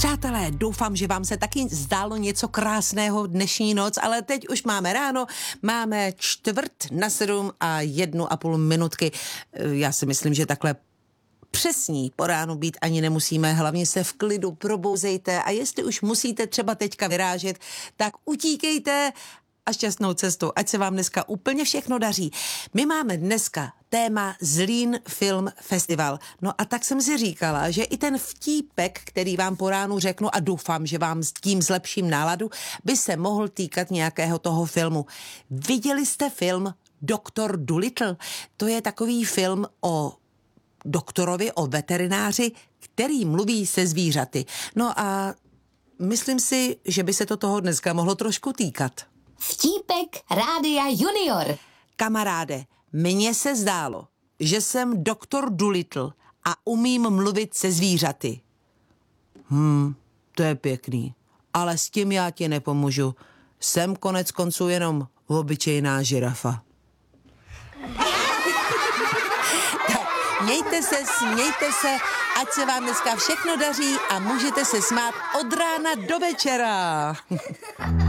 Přátelé, doufám, že vám se taky zdálo něco krásného dnešní noc, ale teď už máme ráno, máme 6:45 a 1,5 minutky. Já si myslím, že takhle přesní po ránu být ani nemusíme, hlavně se v klidu probouzejte a jestli už musíte třeba teďka vyrážet, tak utíkejte a šťastnou cestu, ať se vám dneska úplně všechno daří. My máme dneska téma Zlín Film Festival. No a tak jsem si říkala, že i ten vtípek, který vám po ránu řeknu a doufám, že vám s tím zlepším náladu, by se mohl týkat nějakého toho filmu. Viděli jste film Doktor Dolittle? To je takový film o doktorovi, o veterináři, který mluví se zvířaty. No a myslím si, že by se to toho dneska mohlo trošku týkat. Vtípek Rádia Junior. Kamaráde, mně se zdálo, že jsem doktor Dolittle a umím mluvit se zvířaty. To je pěkný, ale s tím já ti nepomůžu. Jsem konec konců jenom obyčejná žirafa. Tak, mějte se, smějte se, ať se vám dneska všechno daří a můžete se smát od rána do večera.